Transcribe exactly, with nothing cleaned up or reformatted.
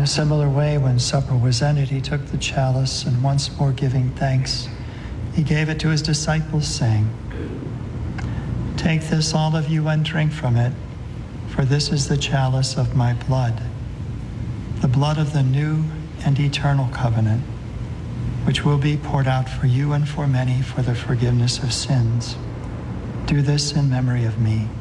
similar way, when supper was ended, he took the chalice, and once more giving thanks, he gave it to his disciples, saying, "Take this, all of you, and drink from it, for this is the chalice of my blood, the blood of the new and eternal covenant, which will be poured out for you and for many for the forgiveness of sins. Do this in memory of me."